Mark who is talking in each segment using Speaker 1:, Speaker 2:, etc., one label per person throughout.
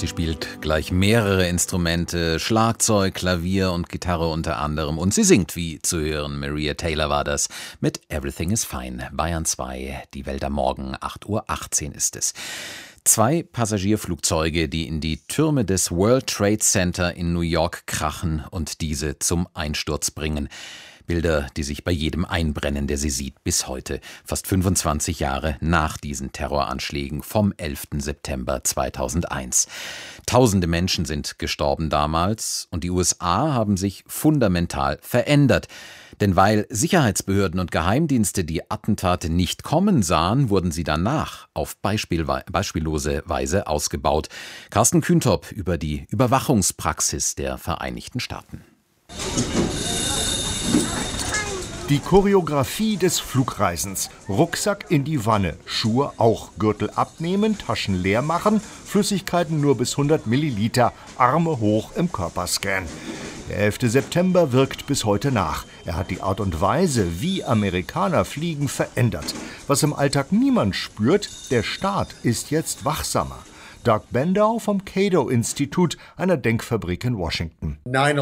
Speaker 1: Sie spielt gleich mehrere Instrumente, Schlagzeug, Klavier und Gitarre unter anderem. Und sie singt, wie zu hören. Maria Taylor war das mit Everything is Fine. Bayern 2, die Welt am Morgen, 8:18 Uhr ist es. 2 Passagierflugzeuge, die in die Türme des World Trade Center in New York krachen und diese zum Einsturz bringen. Bilder, die sich bei jedem einbrennen, der sie sieht, bis heute, fast 25 Jahre nach diesen Terroranschlägen vom 11. September 2001. Tausende Menschen sind gestorben damals und die USA haben sich fundamental verändert. Denn weil Sicherheitsbehörden und Geheimdienste die Attentate nicht kommen sahen, wurden sie danach auf beispiellose Weise ausgebaut. Carsten Kühntop über die Überwachungspraxis der Vereinigten Staaten.
Speaker 2: Die Choreografie des Flugreisens. Rucksack in die Wanne, Schuhe auch, Gürtel abnehmen, Taschen leer machen, Flüssigkeiten nur bis 100 Milliliter, Arme hoch im Körperscan. Der 11. September wirkt bis heute nach. Er hat die Art und Weise, wie Amerikaner fliegen, verändert. Was im Alltag niemand spürt, der Staat ist jetzt wachsamer. Doug Bandow vom Cato-Institut, einer Denkfabrik in Washington.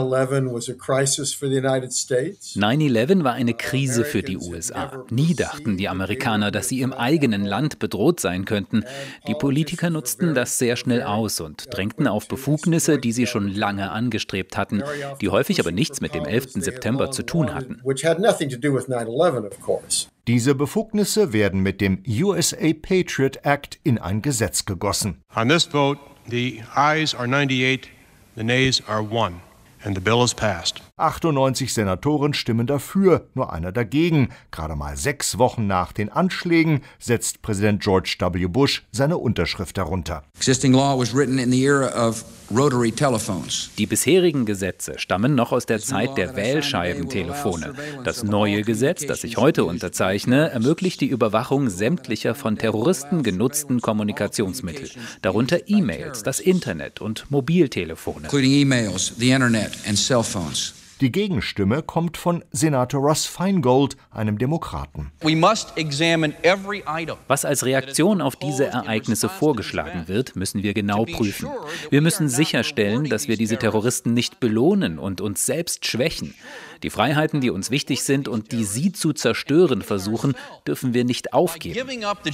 Speaker 3: 9/11 war eine Krise für die USA. Nie dachten die Amerikaner, dass sie im eigenen Land bedroht sein könnten. Die Politiker nutzten das sehr schnell aus und drängten auf Befugnisse, die sie schon lange angestrebt hatten, die häufig aber nichts mit dem 11. September zu tun hatten.
Speaker 2: Diese Befugnisse werden mit dem USA Patriot Act in ein Gesetz gegossen.
Speaker 4: On this vote, the ayes are 98, the nays are 1, and the bill is passed.
Speaker 2: 98 Senatoren stimmen dafür, nur einer dagegen. Gerade mal 6 Wochen nach den Anschlägen setzt Präsident George W. Bush seine Unterschrift darunter.
Speaker 3: Die bisherigen Gesetze stammen noch aus der Zeit der Wählscheibentelefone. Das neue Gesetz, das ich heute unterzeichne, ermöglicht die Überwachung sämtlicher von Terroristen genutzten Kommunikationsmittel, darunter E-Mails, das Internet und Mobiltelefone.
Speaker 2: Die Gegenstimme kommt von Senator Russ Feingold, einem Demokraten.
Speaker 3: Was als Reaktion auf diese Ereignisse vorgeschlagen wird, müssen wir genau prüfen. Wir müssen sicherstellen, dass wir diese Terroristen nicht belohnen und uns selbst schwächen. Die Freiheiten, die uns wichtig sind und die sie zu zerstören versuchen, dürfen wir nicht aufgeben.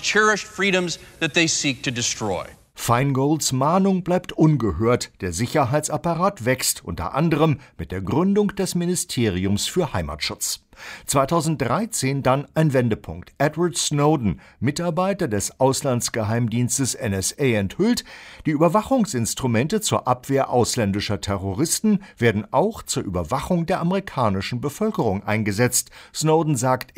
Speaker 2: Feingolds Mahnung bleibt ungehört. Der Sicherheitsapparat wächst, unter anderem mit der Gründung des Ministeriums für Heimatschutz. 2013 dann ein Wendepunkt. Edward Snowden, Mitarbeiter des Auslandsgeheimdienstes NSA, enthüllt, die Überwachungsinstrumente zur Abwehr ausländischer Terroristen werden auch zur Überwachung der amerikanischen Bevölkerung eingesetzt. Snowden sagt,